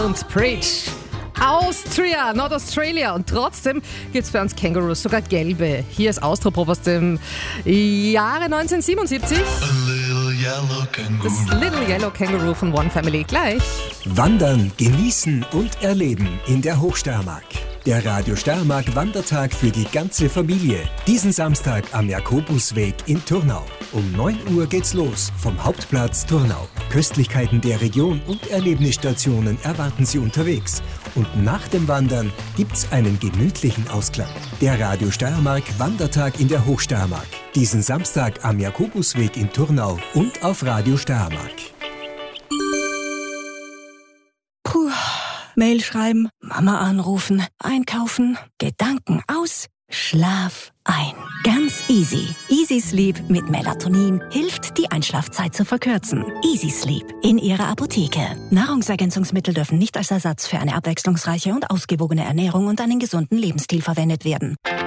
Don't Preach. Austria, not Australia. Und trotzdem gibt es bei uns Kängurus, sogar gelbe. Hier ist Austropop aus dem Jahre 1977. Das Little Yellow Kangaroo von One Family gleich. Wandern, genießen und erleben in der Hochsteiermark. Der Radio Steiermark Wandertag für die ganze Familie. Diesen Samstag am Jakobusweg in Turnau. Um 9 Uhr geht's los vom Hauptplatz Turnau. Köstlichkeiten der Region und Erlebnisstationen erwarten Sie unterwegs. Und nach dem Wandern gibt's einen gemütlichen Ausklang. Der Radio Steiermark Wandertag in der Hochsteiermark. Diesen Samstag am Jakobusweg in Turnau und auf Radio Steiermark. Mail schreiben, Mama anrufen, einkaufen, Gedanken aus, Schlaf ein. Ganz easy. Easy Sleep mit Melatonin hilft, die Einschlafzeit zu verkürzen. Easy Sleep in Ihrer Apotheke. Nahrungsergänzungsmittel dürfen nicht als Ersatz für eine abwechslungsreiche und ausgewogene Ernährung und einen gesunden Lebensstil verwendet werden.